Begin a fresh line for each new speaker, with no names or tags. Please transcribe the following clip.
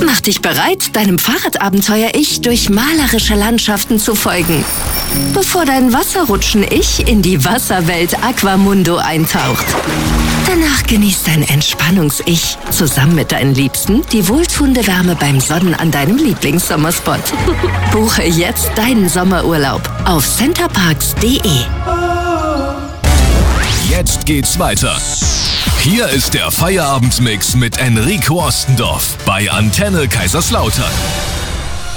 Mach dich bereit, deinem Fahrradabenteuer-Ich durch malerische Landschaften zu folgen, bevor dein Wasserrutschen-Ich in die Wasserwelt Aquamundo eintaucht. Danach genießt dein Entspannungs-Ich zusammen mit deinen Liebsten die wohltuende Wärme beim Sonnen an deinem Lieblingssommerspot. Buche jetzt deinen Sommerurlaub auf centerparks.de.
Jetzt geht's weiter. Hier ist der Feierabendmix mit Enrico Ostendorf bei Antenne Kaiserslautern.